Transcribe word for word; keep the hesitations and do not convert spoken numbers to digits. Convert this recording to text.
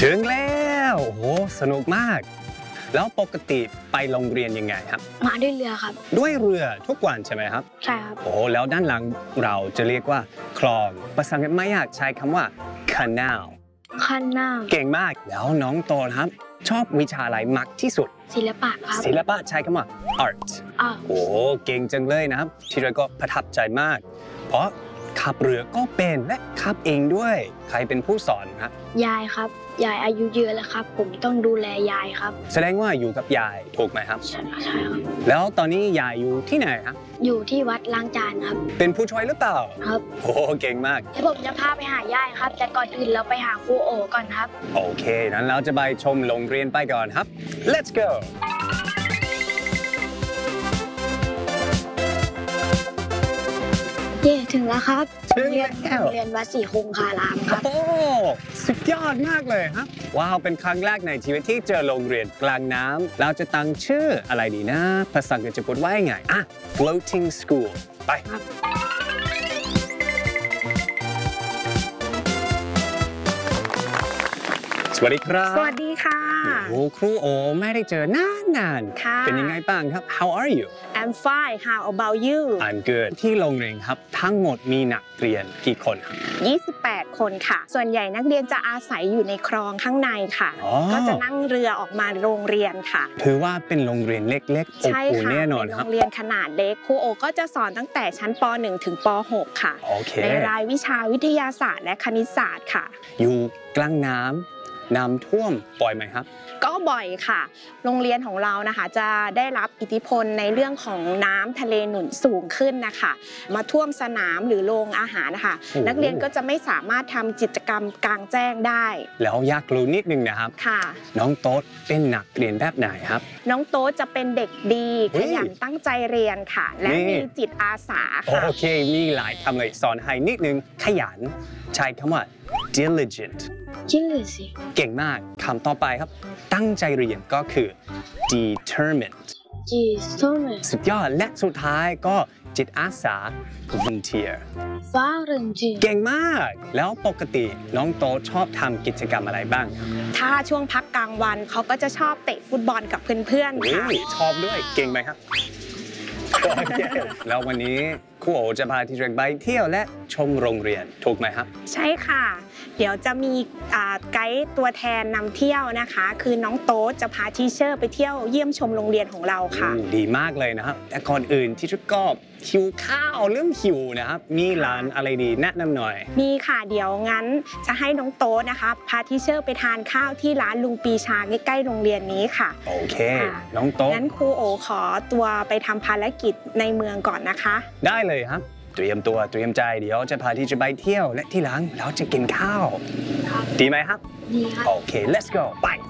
ถึงแล้วโอ้โหสนุกมากแล้วปกติไปโรงเรียนยังไงครับมาด้วยเรือครับด้วยเรือทุกวันใช่ไหมครับใช่ครับโอ้แล้วด้านหลังเราจะเรียกว่าคลองภาษาอังกฤษไม่อยากใช้คำว่า canal canal เก่งมากแล้วน้องโตครับชอบวิชาอะไรมากที่สุดศิลปะครับศิลปะใช้คำว่า art โอ้เก่งจังเลยนะครับทีเรก็ประทับใจมากเพราะขับเรือก็เป็นและขับเองด้วยใครเป็นผู้สอนครับยายครับยายอายุเยอะแล้วครับผมต้องดูแลยายครับแสดงว่าอยู่กับยายถูกไหมครับใช่ใช่ครับแล้วตอนนี้ยายอยู่ที่ไหนครับอยู่ที่วัดล้างจานครับเป็นผู้ช่วยหรือเปล่าครับโอ้เก่งมากแล้วผมจะพาไปหายายครับแต่ก่อนอื่นเราไปหาครูโอก่อนครับโอเคนั้นเราจะไปชมโรงเรียนไปก่อนครับ let's go เย่ถึงแล้วครับถึงแล้วเรียนวัดศรีคงคารามครับโอ้สุดยอดมากเลยครับว้าวเป็นครั้งแรกในชีวิตที่เจอโรงเรียนกลางน้ำเราจะตั้งชื่ออะไรดีนะภาษาอังกฤษจะพูดว่าไงอ่ะ floating school ไปสวัสดีครับสวัสดีค่ะโอ้ครูโอไม่ได้เจอนานนานเป็นยังไงบ้างครับ How are you I'm fine How about you I'm good ที่โรงเรียนครับทั้งหมดมีนักเรียนกี่คนครับยี่สิบแปดคนค่ะส่วนใหญ่นักเรียนจะอาศัยอยู่ในคลองข้างในค่ะก็จะนั่งเรือออกมาโรงเรียนค่ะถือว่าเป็นโรงเรียนเล็กๆอบอุ่นแน่นอนครับเป็นโรงเรียนขนาดเล็กครูโอก็จะสอนตั้งแต่ชั้นป หนึ่ง ถึงป หก ค่ะในรายวิชาวิทยาศาสตร์และคณิตศาสตร์ค่ะอยู่กลางน้ำน้ำท่วมบ่อยไหมครับก็บ่อยค่ะโรงเรียนของเรานะคะจะได้รับอิทธิพลในเรื่องของน้ำทะเลหนุนสูงขึ้นนะคะมาท่วมสนามหรือโรงอาหารนะคะนักเรียนก็จะไม่สามารถทำกิจกรรมกลางแจ้งได้แล้วอยากรู้นิดนึงนะครับค่ะน้องโต๊ดเป็นนักเรียนแบบไหนครับน้องโต๊ดจะเป็นเด็กดีขยันตั้งใจเรียนค่ะและมีจิตอาสาค่ะโอเคมีหลายคำเลยสอนให้นิดนึงขยันใช้คำว่า diligent จริงเลยสิเก่งมากคำต่อไปครับตั้งใจเรียนก็คือ determined determined สุดยอดและสุดท้ายก็จิตอาสา volunteer volunteer เก่งมากแล้วปกติน้องโตชอบทำกิจกรรมอะไรบ้างครับถ้าช่วงพักกลางวันเขาก็จะชอบเตะฟุตบอลกับเพื่อนๆค่ะชอบด้วยเก่งไหมครับแล้ววันนี้ครูโอจะพาทีเด็กไปเที่ยวและชมโรงเรียนถูกไหมครับใช่ค่ะเดี๋ยวจะมีไกด์ตัวแทนนำเที่ยวนะคะคือน้องโต๊ดจะพาทีเชอร์ไปเที่ยวเยี่ยมชมโรงเรียนของเราค่ะดีมากเลยนะครับแต่ก่อนอื่นที่ชุดก็หิวข้าวเรื่องหิวนะครับมีร้านอะไรดีแนะนำหน่อยมีค่ะเดี๋ยวงั้นจะให้น้องโต๊ดนะคะพาทีเชอร์ไปทานข้าวที่ร้านลุงปีชาใกล้ๆโรงเรียนนี้ค่ะโอเคน้องโต๊ดงั้นครูโอขอตัวไปทำภารกิจในเมืองก่อนนะคะได้เลยครับเตรียมตัวเตรียมใจเดี๋ยวจะพาที่จะไปเที่ยวและที่หลังเราจะกินข้าวดีไหมครับดีครับโอเค let's go ไป